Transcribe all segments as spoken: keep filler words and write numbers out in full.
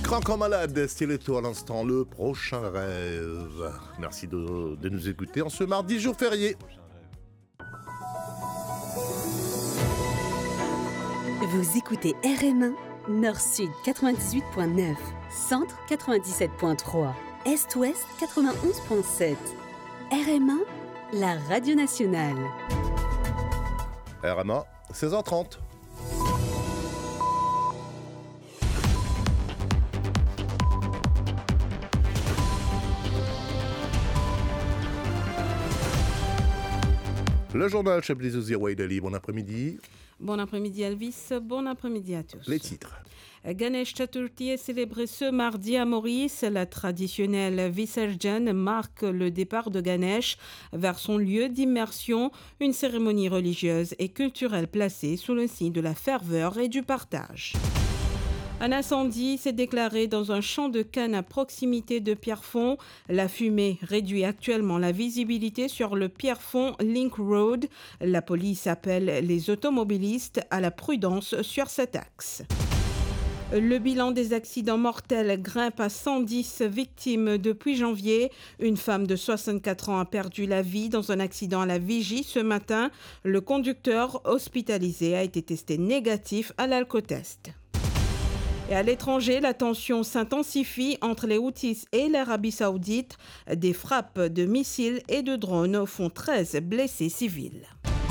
Crank en malade, Stiletto à l'instant, le prochain rêve. Merci de, de nous écouter en ce mardi, jour férié. Vous écoutez R M un, Nord-Sud quatre-vingt-dix-huit point neuf, Centre quatre-vingt-dix-sept point trois, Est-Ouest quatre-vingt-onze point sept. R M un, la radio nationale. R M A, seize heures trente. Le journal Chablis Zero Daily, bon après-midi. Bon après-midi Elvis, bon après-midi à tous. Les titres. Ganesh Chaturthi est célébré ce mardi à Maurice. La traditionnelle Visarjan marque le départ de Ganesh vers son lieu d'immersion, une cérémonie religieuse et culturelle placée sous le signe de la ferveur et du partage. Un incendie s'est déclaré dans un champ de canne à proximité de Pierrefonds. La fumée réduit actuellement la visibilité sur le Pierrefonds Link Road. La police appelle les automobilistes à la prudence sur cet axe. Le bilan des accidents mortels grimpe à cent dix victimes depuis janvier. Une femme de soixante-quatre ans a perdu la vie dans un accident à la Vigie ce matin. Le conducteur hospitalisé a été testé négatif à l'alcotest. Et à l'étranger, la tension s'intensifie entre les Houthis et l'Arabie Saoudite. Des frappes de missiles et de drones font treize blessés civils.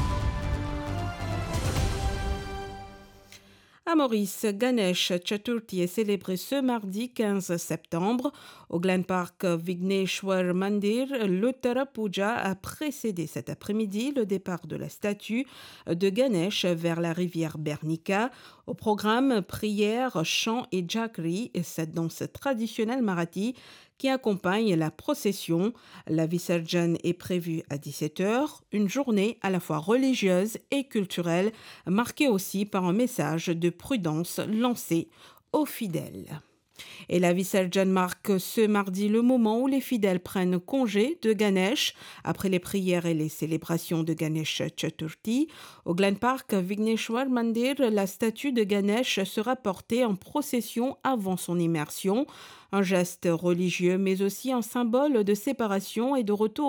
À Maurice, Ganesh Chaturthi est célébré ce mardi quinze septembre. Au Glen Park Vigneshwar Mandir, l'Uttara Puja a précédé cet après-midi le départ de la statue de Ganesh vers la rivière Bernica. Au programme, prières, chants et jaggery, cette danse traditionnelle marathi qui accompagne la procession. La Visarjan est prévue à dix-sept heures, une journée à la fois religieuse et culturelle, marquée aussi par un message de prudence lancé aux fidèles. Et la Visarjan marque ce mardi le moment où les fidèles prennent congé de Ganesh après les prières et les célébrations de Ganesh Chaturthi. Au Glen Park Vigneshwar Mandir, la statue de Ganesh sera portée en procession avant son immersion. Un geste religieux mais aussi un symbole de séparation et de retour